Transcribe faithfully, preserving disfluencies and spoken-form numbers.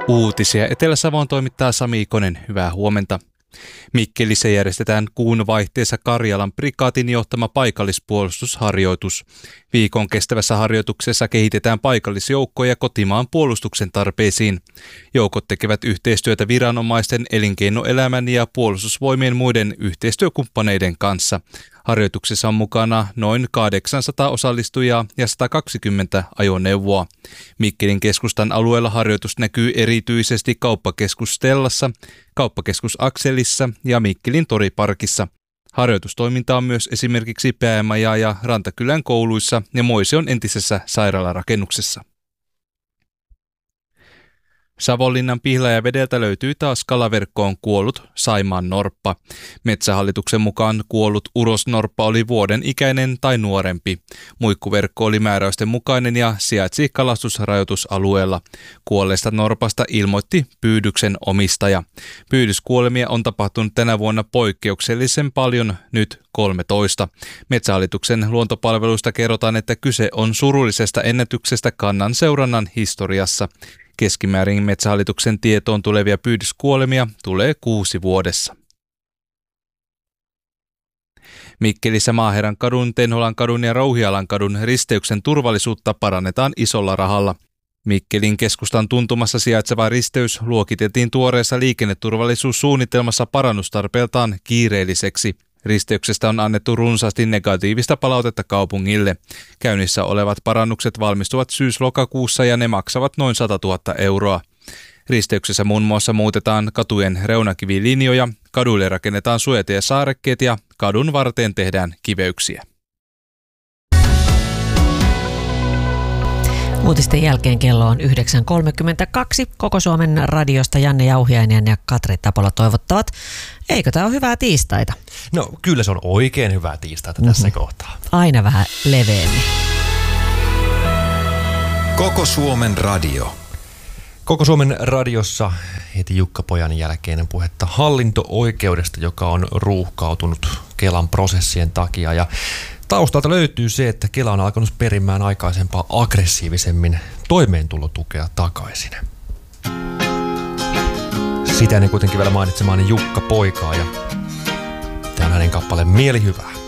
Uutisia Etelä-Savon toimittaa Sami Ikonen. Hyvää huomenta. Mikkelissä järjestetään kuun vaihteessa Karjalan prikaatin johtama paikallispuolustusharjoitus. Viikon kestävässä harjoituksessa kehitetään paikallisjoukkoja kotimaan puolustuksen tarpeisiin. Joukot tekevät yhteistyötä viranomaisten, elinkeinoelämän ja puolustusvoimien muiden yhteistyökumppaneiden kanssa. Harjoituksessa on mukana noin kahdeksansataa osallistujaa ja sata kaksikymmentä ajoneuvoa. Mikkelin keskustan alueella harjoitus näkyy erityisesti kauppakeskus Stellassa, kauppakeskus Akselissa ja Mikkelin toriparkissa. Harjoitustoiminta on myös esimerkiksi Päämaja- ja Rantakylän kouluissa ja Moision entisessä sairaalarakennuksessa. Savonlinnan Pihlajavedeltä löytyy taas kalaverkkoon kuollut saimaan norppa. Metsähallituksen mukaan kuollut urosnorppa oli vuoden ikäinen tai nuorempi. Muikkuverkko oli määräysten mukainen ja sijaitsi kalastusrajoitusalueella. Kuolleesta norpasta ilmoitti pyydyksen omistaja. Pyydyskuolemia on tapahtunut tänä vuonna poikkeuksellisen paljon, nyt kolmetoista. Metsähallituksen luontopalveluista kerrotaan, että kyse on surullisesta ennätyksestä kannan seurannan historiassa. Keskimäärin Metsähallituksen tietoon tulevia pyydyskuolemia tulee kuusi vuodessa. Mikkelissä Maaherran kadun, Tenholan kadun ja Rouhialan kadun risteyksen turvallisuutta parannetaan isolla rahalla. Mikkelin keskustan tuntumassa sijaitseva risteys luokiteltiin tuoreessa liikenneturvallisuussuunnitelmassa parannustarpeeltaan kiireelliseksi. Risteyksestä on annettu runsaasti negatiivista palautetta kaupungille. Käynnissä olevat parannukset valmistuvat syys-lokakuussa ja ne maksavat noin sata tuhatta euroa. Risteyksessä muun muassa muutetaan katujen reunakivilinjoja, kaduille rakennetaan suojatiesaarekkeet ja kadun varteen tehdään kiveyksiä. Uutisten jälkeen kello on yhdeksän kolmekymmentäkaksi. Koko Suomen radiosta Janne Jauhiainen ja Katri Tapola toivottavat. Eikö tämä ole hyvää tiistaita? No kyllä se on oikein hyvää tiistaita tässä mm-hmm. kohtaa. Aina vähän leveämmin. Koko Suomen radio. Koko Suomen radiossa heti Jukka Pojan jälkeinen puhetta hallinto-oikeudesta, joka on ruuhkautunut Kelan prosessien takia. Ja taustalta löytyy se, että Kela on alkanut perimään aikaisempaa aggressiivisemmin toimeentulotukea takaisin. Sitä ennen kuitenkin vielä mainitsemaani Jukka Poikaa ja tämä on hänen kappaleen Mielihyvää.